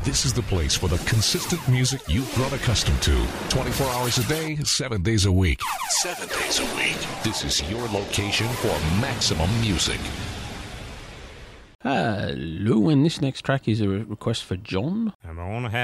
This is the place for the consistent music you've grown accustomed to. 24 hours a day, 7 days a week. 7 days a week. This is your location for maximum music. Hello, and this next track is a request for John. I'm on